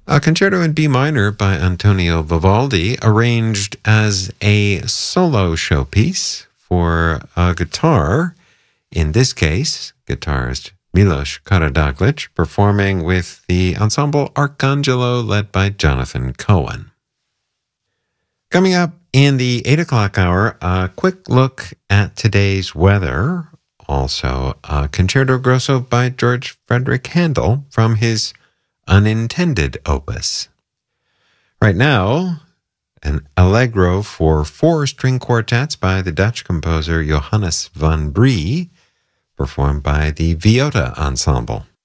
A concerto in B minor by Antonio Vivaldi, arranged as a solo showpiece for a guitar. In this case, guitarist Milos Karadzic performing with the ensemble Arcangelo led by Jonathan Cohen. Coming up in the 8 o'clock hour, a quick look at today's weather. Also, a concerto grosso by George Frederick Handel from his unintended opus. Right now, an allegro for 4 string quartets by the Dutch composer Johannes van Bree, performed by the Viota Ensemble.